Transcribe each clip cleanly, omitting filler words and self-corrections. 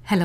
Hello,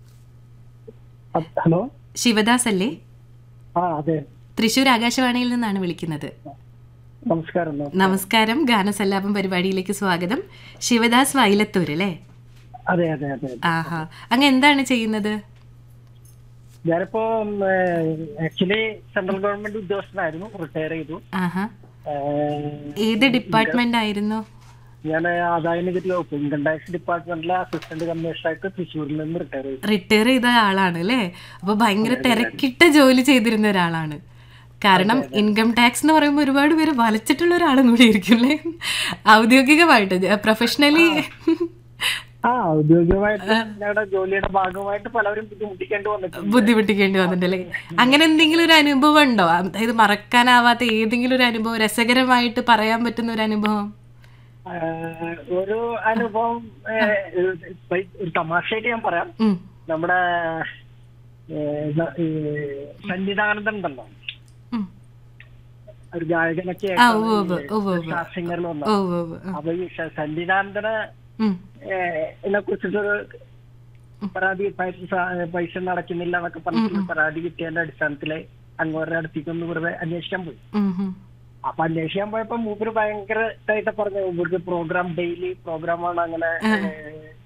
hello. Sivadas അല്ലേ? അതെ. തൃശ്ശൂർ ആകാശവാണിയിൽ നിന്നാണ് വിളിക്കുന്നത്. നമസ്കാരം. നമസ്കാരം. ഗാനസല്ലാപം പരിപാടിയിലേക്ക് സ്വാഗതം. ശിവദാസ് വൈലത്തൂർ അല്ലേ? അതെ അതെ അതെ. ആഹാ, അങ്ങ് എന്താണ് ചെയ്യുന്നത്? ഞാനിപ്പോ ആക്ച്വലി സെൻട്രൽ ഗവൺമെന്റ് ഉദ്യോഗസ്ഥനായിരുന്നു, റിട്ടയർ ചെയ്തു. ആഹാ, ഏത് ഡിപ്പാർട്ട്മെന്റ് ആയിരുന്നു? ഞാൻ ആദായ നികുതി വകുപ്പ് ഇൻകം ടാക്സ് ഡിപ്പാർട്ട്മെന്റിലെ അസിസ്റ്റന്റ് കമ്മീഷണറായിട്ട് തൃശ്ശൂരിൽ നിന്ന് റിട്ടയർ ചെയ്തു. റിട്ടയർ ചെയ്ത ആളാണ് അല്ലേ? അപ്പൊ ഭയങ്കര തിരക്കിട്ട ജോലി ചെയ്തിരുന്ന ഒരാളാണ്. കാരണം ഇൻകം ടാക്സ് എന്ന് പറയുമ്പോൾ ഒരുപാട് പേര് വലച്ചിട്ടുള്ള ഒരാളും കൂടി ആയിരിക്കും അല്ലേ? ഔദ്യോഗികമായിട്ട്, പ്രൊഫഷണലി. ഔദ്യോഗികമായിട്ട് ഞങ്ങളുടെ ജോലിയുടെ ഭാഗമായിട്ട് പലവരും ബുദ്ധിമുട്ടിക്കേണ്ടി വന്നിട്ടല്ലേ? അങ്ങനെ എന്തെങ്കിലും ഒരു അനുഭവം ഉണ്ടോ? അതായത് മറക്കാനാവാത്ത ഏതെങ്കിലും ഒരു അനുഭവം, രസകരമായിട്ട് പറയാൻ പറ്റുന്ന ഒരു അനുഭവം? ഒരു അനുഭവം ഒരു തമാശയായിട്ട് ഞാൻ പറയാം. നമ്മുടെ സന്നിധാനന്ദൻ ഉണ്ടല്ലോ, ഒരു ഗായകനൊക്കെ സിംഗറിൽ വന്നു. അപ്പൊ ഈ സന്നിധാനന്ദനെ കുറിച്ചിട്ടൊരു പരാതി, പൈസ നടക്കുന്നില്ല എന്നൊക്കെ പറഞ്ഞിട്ട് പരാതി കിട്ടിയതിന്റെ അടിസ്ഥാനത്തില് അങ്ങോട്ട് അടുത്തേക്കൊന്ന് വെറുതെ അന്വേഷിക്കാൻ പോയി. അപ്പൊ അന്വേഷിക്കാൻ പോയപ്പോ മൂപ്പര് ഭയങ്കരമായിട്ട് പറഞ്ഞു, മൂപ്പർക്ക് പ്രോഗ്രാം ഡെയിലി പ്രോഗ്രാമാണ്, അങ്ങനെ